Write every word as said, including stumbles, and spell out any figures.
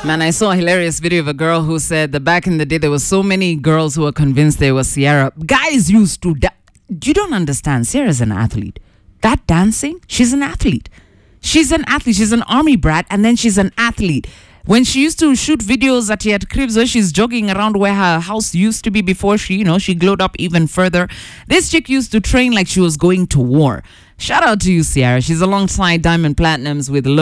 Man, I saw a hilarious video of a girl who said that back in the day there were so many girls who were convinced they were Ciara. Guys used to da- you don't understand. Ciara's an athlete. That dancing, she's an athlete. She's an athlete. She's an army brat, and then she's an athlete. When she used to shoot videos at Yet Cribs where she's jogging around where her house used to be before she, you know, she glowed up even further. This chick used to train like she was going to war. Shout out to you, Ciara. She's alongside Diamond Platinums with Low.